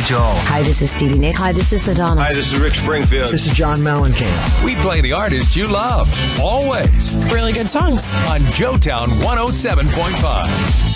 Joel. Hi, this is Stevie Nicks. Hi, this is Madonna. Hi, this is Rick Springfield. This is John Mellencamp. We play the artists you love, always. Really good songs. On Joetown 107.5.